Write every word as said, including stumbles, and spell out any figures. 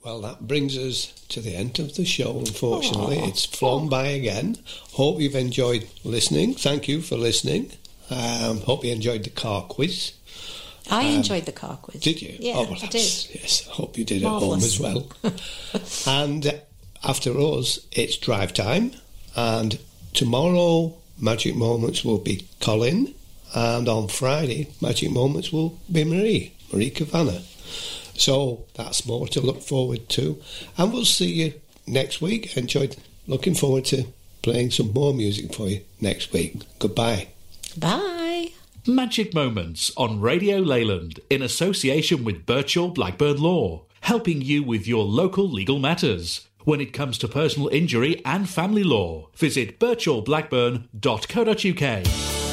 Well, that brings us to the end of the show, unfortunately. Aww. It's flown by again. Hope you've enjoyed listening. Thank you for listening. Um, hope you enjoyed the car quiz. I Um, enjoyed the car quiz. Did you? Yeah, oh, well, I did. Yes, I hope you did Marvellous. at home as well. And uh, after us, it's drive time. And tomorrow, Magic Moments will be Colin. And on Friday, Magic Moments will be Marie, Marie Kavanagh. So that's more to look forward to. And we'll see you next week. Enjoyed looking forward to playing some more music for you next week. Goodbye. Bye. Magic Moments on Radio Leyland in association with Birchall Blackburn Law, helping you with your local legal matters. When it comes to personal injury and family law, visit birchall blackburn dot co dot uk.